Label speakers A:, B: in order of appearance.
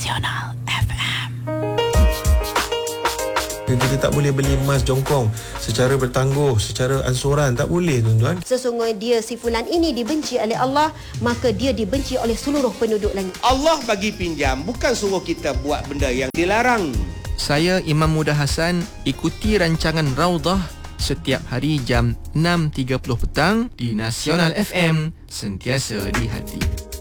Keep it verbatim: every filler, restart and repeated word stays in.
A: Nasional F M.
B: Kita tak boleh beli emas jongkong secara bertangguh, secara ansuran. Tak boleh, tuan-tuan.
C: Sesungguhnya dia, si fulan ini dibenci oleh Allah, maka dia dibenci oleh seluruh penduduk langit.
D: Allah bagi pinjam, bukan suruh kita buat benda yang dilarang.
E: Saya Imam Muda Hassan, ikuti rancangan Raudhah setiap hari jam enam tiga puluh petang di Nasional F M, sentiasa di hati.